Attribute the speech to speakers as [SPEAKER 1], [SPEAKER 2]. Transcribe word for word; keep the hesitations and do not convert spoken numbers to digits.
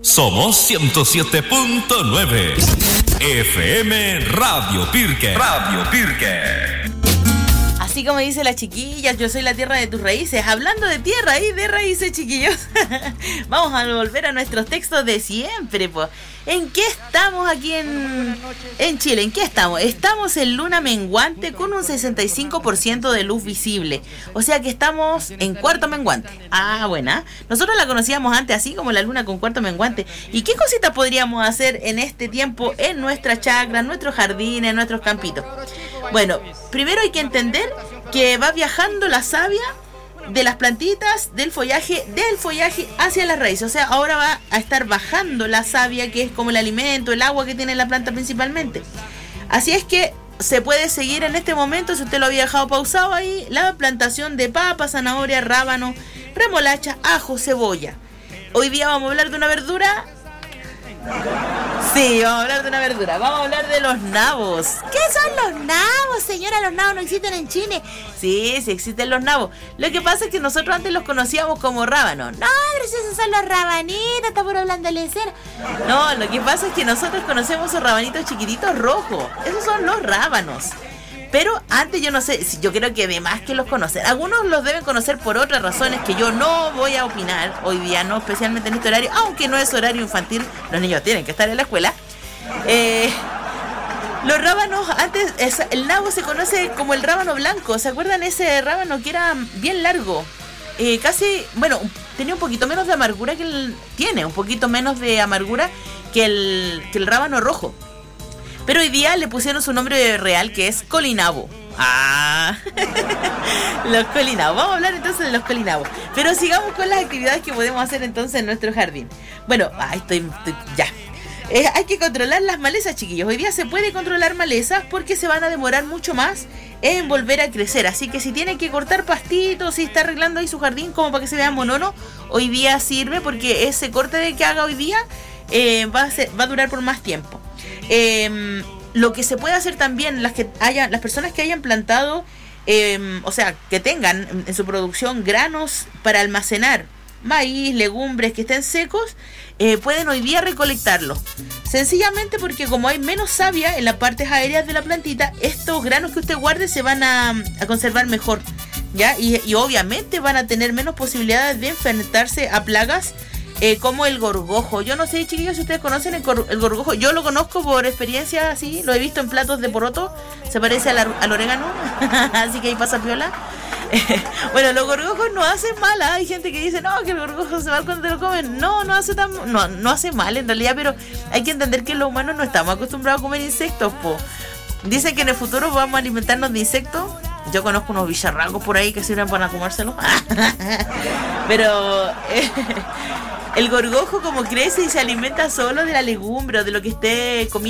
[SPEAKER 1] Somos ciento siete punto nueve F M Radio Pirque. Radio Pirque.
[SPEAKER 2] Así como dice la chiquilla, yo soy la tierra de tus raíces. Hablando de tierra y de raíces, chiquillos, vamos a volver a nuestros textos de siempre, pues. ¿En qué estamos aquí en, en Chile? ¿En qué estamos? Estamos en luna menguante con un sesenta y cinco por ciento de luz visible. O sea que estamos en cuarto menguante. Ah, buena. Nosotros la conocíamos antes así como la luna con cuarto menguante. ¿Y qué cositas podríamos hacer en este tiempo en nuestras chacras, en nuestros jardines, en nuestros campitos? Bueno, primero hay que entender que va viajando la savia de las plantitas, del follaje, del follaje hacia las raíces. O sea, ahora va a estar bajando la savia, que es como el alimento, el agua que tiene la planta principalmente. Así es que se puede seguir en este momento, si usted lo había dejado pausado ahí, la plantación de papa, zanahoria, rábano, remolacha, ajo, cebolla. Hoy día vamos a hablar de una verdura. Sí, vamos a hablar de una verdura. Vamos a hablar de los nabos.
[SPEAKER 3] ¿Qué son los nabos, señora? Los nabos no existen en Chile.
[SPEAKER 2] Sí, sí existen los nabos. Lo que pasa es que nosotros antes los conocíamos como rábanos.
[SPEAKER 3] No, pero si esos son los rabanitos, está por hablando de cera.
[SPEAKER 2] No, lo que pasa es que nosotros conocemos esos rabanitos chiquititos rojos. Esos son los rábanos. Pero antes yo no sé, yo creo que además que los conocen. Algunos los deben conocer por otras razones que yo no voy a opinar hoy día, no especialmente en este horario, aunque no es horario infantil, los niños tienen que estar en la escuela. Eh, los rábanos, antes es, el nabo se conoce como el rábano blanco. ¿Se acuerdan ese rábano que era bien largo? Eh, casi, bueno, tenía un poquito menos de amargura que el... Tiene un poquito menos de amargura que el, que el rábano rojo. Pero hoy día le pusieron su nombre real, que es colinabo. Ah, los colinabos. Vamos a hablar entonces de los colinabos. Pero sigamos con las actividades que podemos hacer entonces en nuestro jardín. Bueno, ay, estoy, estoy ya. Eh, hay que controlar las malezas, chiquillos. Hoy día se puede controlar malezas porque se van a demorar mucho más en volver a crecer. Así que si tiene que cortar pastitos, si está arreglando ahí su jardín como para que se vea monono, hoy día sirve porque ese corte de que haga hoy día eh, va a ser, va a durar por más tiempo. Eh, lo que se puede hacer también, las que hayan, las personas que hayan plantado, eh, o sea, que tengan en su producción granos para almacenar maíz, legumbres que estén secos, eh, pueden hoy día recolectarlos. Sencillamente porque como hay menos savia en las partes aéreas de la plantita, estos granos que usted guarde se van a, a conservar mejor, ¿ya? Y, y obviamente van a tener menos posibilidades de enfrentarse a plagas Eh, como el gorgojo. Yo no sé, chiquillos, si ustedes conocen el, cor- el gorgojo. Yo lo conozco por experiencia, así, lo he visto en platos de poroto. Se parece al, al orégano. Así que ahí pasa piola. Bueno, los gorgojos no hacen mal, ¿eh? Hay gente que dice, no, que el gorgojo se va cuando te lo comen. No, no hace tan, no, no hace mal en realidad, pero hay que entender que los humanos no estamos acostumbrados a comer insectos, po. Dicen que en el futuro vamos a alimentarnos de insectos. Yo conozco unos bicharracos por ahí que sirven para comérselos. Pero eh, el gorgojo como crece y se alimenta solo de la legumbre o de lo que esté comiendo